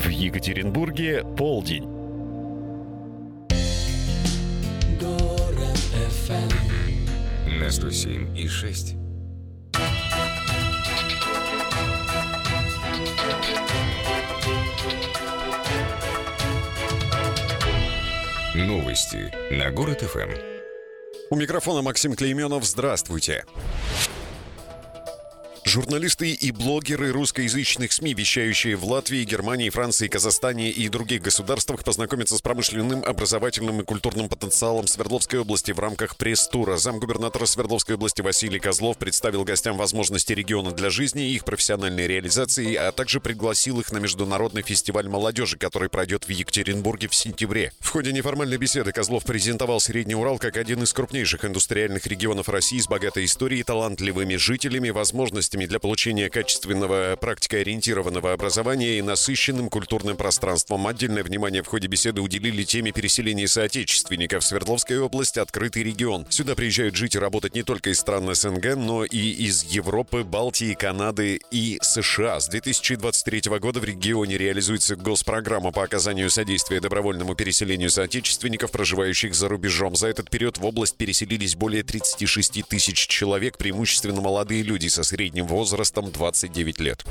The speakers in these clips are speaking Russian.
В Екатеринбурге полдень. Город FM на 107,6. Новости на Город ФМ. У микрофона Максим Клейменов. Здравствуйте. Журналисты и блогеры русскоязычных СМИ, вещающие в Латвии, Германии, Франции, Казахстане и других государствах, познакомятся с промышленным, образовательным и культурным потенциалом Свердловской области в рамках пресс-тура. Замгубернатора Свердловской области Василий Козлов представил гостям возможности региона для жизни и их профессиональной реализации, а также пригласил их на международный фестиваль молодежи, который пройдет в Екатеринбурге в сентябре. В ходе неформальной беседы Козлов презентовал Средний Урал как один из крупнейших индустриальных регионов России с богатой историей, талантливыми жителями, возможностями для получения качественного практикоориентированного образования и насыщенным культурным пространством. Отдельное внимание в ходе беседы уделили теме переселения соотечественников. Свердловская область — открытый регион. Сюда приезжают жить и работать не только из стран СНГ, но и из Европы, Балтии, Канады и США. С 2023 года в регионе реализуется госпрограмма по оказанию содействия добровольному переселению соотечественников, проживающих за рубежом. За этот период в область переселились более 36 тысяч человек, преимущественно молодые люди со средним возрастом 29 лет.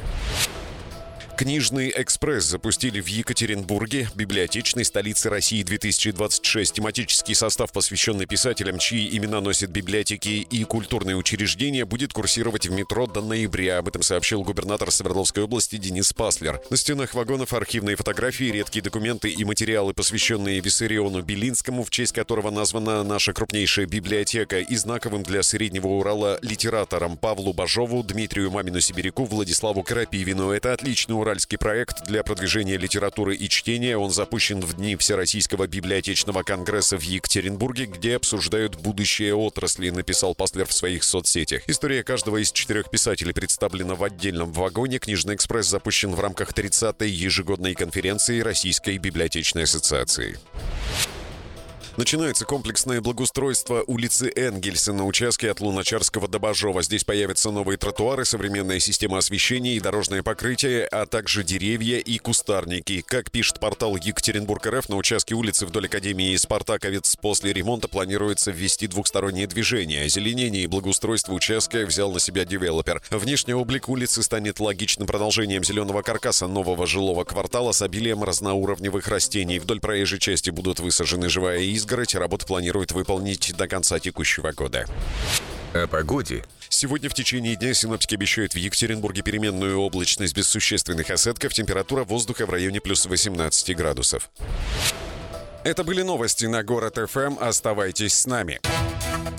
Книжный экспресс запустили в Екатеринбурге, библиотечной столице России 2026. Тематический состав, посвященный писателям, чьи имена носят библиотеки и культурные учреждения, будет курсировать в метро до ноября. Об этом сообщил губернатор Свердловской области Денис Паслер. На стенах вагонов архивные фотографии, редкие документы и материалы, посвященные Виссариону Белинскому, в честь которого названа наша крупнейшая библиотека, и знаковым для Среднего Урала литераторам Павлу Бажову, Дмитрию Мамину-Сибиряку, Владиславу Крапивину. Это отличный уральский проект для продвижения литературы и чтения. Он запущен в дни Всероссийского библиотечного конгресса в Екатеринбурге, где обсуждают будущее отрасли, написал Паслер в своих соцсетях. История каждого из 4 писателей представлена в отдельном вагоне. Книжный экспресс запущен в рамках 30-й ежегодной конференции Российской библиотечной ассоциации. Начинается комплексное благоустройство улицы Энгельса на участке от Луначарского до Бажова. Здесь появятся новые тротуары, современная система освещения и дорожное покрытие, а также деревья и кустарники. Как пишет портал Екатеринбург.РФ, на участке улицы вдоль Академии Спартаковец после ремонта планируется ввести двухстороннее движение. Озеленение и благоустройство участка взял на себя девелопер. Внешний облик улицы станет логичным продолжением зеленого каркаса нового жилого квартала с обилием разноуровневых растений. Вдоль проезжей части будут высажены живая изгородь. Работу планируют выполнить до конца текущего года. О погоде. Сегодня в течение дня синоптики обещают в Екатеринбурге переменную облачность без существенных осадков. Температура воздуха в районе плюс 18 градусов. Это были новости на Город ФМ. Оставайтесь с нами.